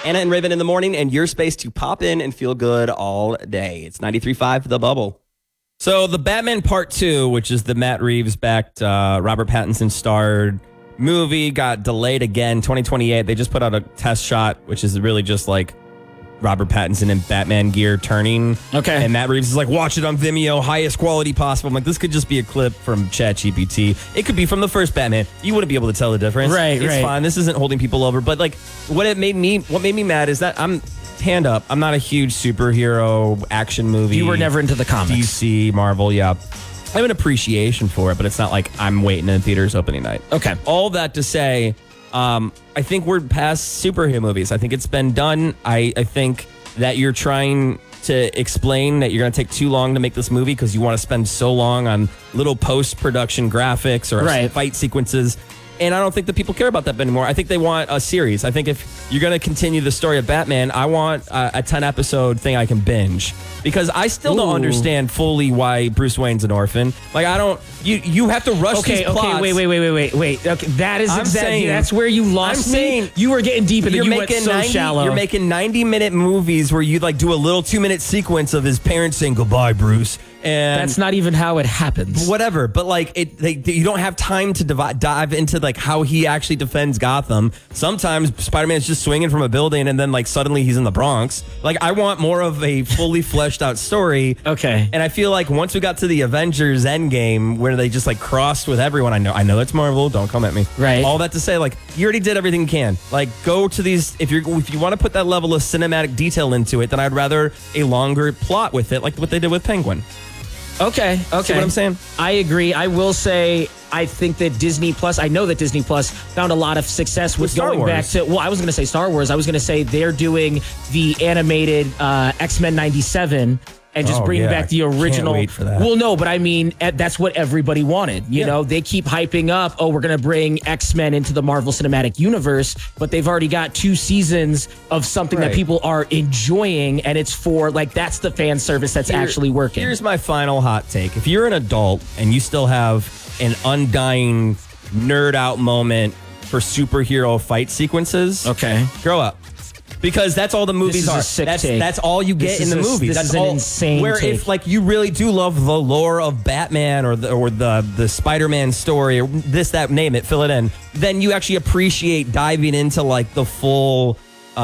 Anna and Raven in the morning, and your space to pop in and feel good all day. It's 93.5 The Bubble. So the Batman Part 2, which is the Matt Reeves-backed, Robert Pattinson starred movie, got delayed again, 2028. They just put out a test shot, which is really just like Robert Pattinson in Batman gear turning. Okay. And Matt Reeves is like, watch it on Vimeo, highest quality possible. I'm like, this could just be a clip from ChatGPT. It could be from the first Batman. You wouldn't be able to tell the difference. Right, it's right. fine. This isn't holding people over. But like, what made me mad is that I'm hand up. I'm not a huge superhero action movie. You were never into the comics. DC, Marvel, yeah. I have an appreciation for it, but it's not like I'm waiting in theaters opening night. Okay. All that to say, I think we're past superhero movies. I think it's been done. I think that you're trying to explain that you're going to take too long to make this movie because you want to spend so long on little post-production graphics or fight sequences. And I don't think that people care about that anymore. I think they want a series. I think if you're going to continue the story of Batman, I want a 10-episode thing I can binge. Because I still don't understand fully why Bruce Wayne's an orphan. Like, I don't... You have to rush these plots. Wait. Okay, that is exactly... That's where you lost me. You were getting deep and then you went so shallow. You're making 90-minute movies where you like do a little 2-minute sequence of his parents saying, goodbye, Bruce. And that's not even how it happens. Whatever, but like you don't have time to dive into like how he actually defends Gotham. Sometimes Spider-Man's just swinging from a building and then like suddenly he's in the Bronx. Like I want more of a fully fleshed out story. Okay. And I feel like once we got to the Avengers Endgame where they just like crossed with everyone, I know that's Marvel, don't come at me. Right. All that to say, like you already did everything you can. Like go to these if you want to put that level of cinematic detail into it, then I'd rather a longer plot with it, like what they did with Penguin. Okay. See what I'm saying? I agree. I will say I think that Disney Plus, I know that Disney Plus found a lot of success with Star going Wars. back to, well, I was going to say Star Wars. I was going to say they're doing the animated X-Men 97 and just bringing back the original. Can't wait for that. Well, no, but I mean, that's what everybody wanted. You know, they keep hyping up, we're going to bring X-Men into the Marvel Cinematic Universe, but they've already got 2 seasons of something that people are enjoying, and it's for, like, that's the fan service that's actually working. Here's my final hot take. If you're an adult and you still have an undying nerd out moment for superhero fight sequences, grow up. Because that's all the movies are. That's all you get in the movie. That's an insane where take. if like you really do love the lore of Batman or the Spider-Man story or this, that, name it, fill it in, then you actually appreciate diving into like the full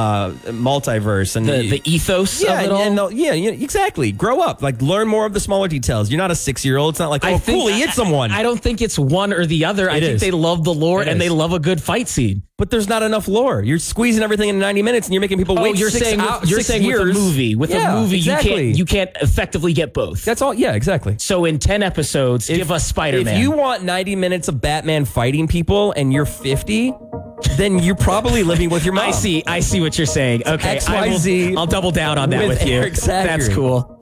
multiverse and the ethos of it all. Exactly. Grow up. Like learn more of the smaller details. You're not a 6-year-old. It's not like, cool, he hit someone. I don't think it's one or the other. I think they love the lore and they love a good fight scene. But there's not enough lore. You're squeezing everything in 90 minutes and you're making people wait you're 6 saying years. with a movie. With a movie, exactly. you can't effectively get both. That's all. Yeah, exactly. So in 10 episodes, give us Spider-Man. If you want 90 minutes of Batman fighting people and you're 50, then you're probably living with your mom. I see what you're saying. Okay, XYZ I'll double down on that with you. Eric Zachary. That's cool.